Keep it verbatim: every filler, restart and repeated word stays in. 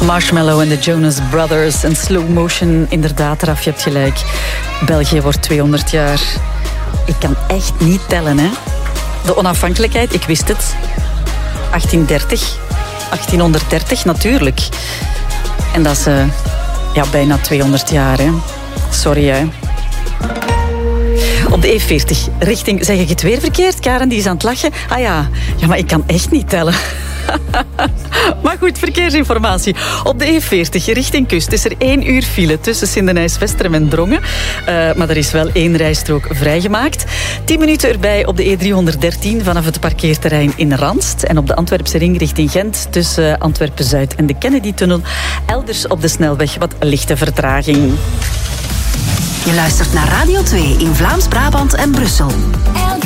Marshmallow en de Jonas Brothers en Slow Motion. Inderdaad, Raf, je hebt gelijk. België wordt tweehonderd jaar. Ik kan echt niet tellen, hè. De onafhankelijkheid, ik wist het. achttienhonderddertig. achttienhonderddertig, natuurlijk. En dat is uh, ja, bijna tweehonderd jaar, hè. Sorry, hè. Op de E veertig, richting... Zeg ik het weer verkeerd? Karen, die is aan het lachen. Ah ja, ja maar ik kan echt niet tellen. Maar goed, verkeersinformatie. Op de E veertig, richting kust, is er één uur file tussen Sindenijs-Westerem en Drongen. Uh, maar er is wel één rijstrook vrijgemaakt. Tien minuten erbij op de E driehonderddertien vanaf het parkeerterrein in Ranst. En op de Antwerpse ring richting Gent tussen Antwerpen-Zuid en de Kennedy-tunnel. Elders op de snelweg wat lichte vertraging. Je luistert naar Radio twee in Vlaams-Brabant en Brussel.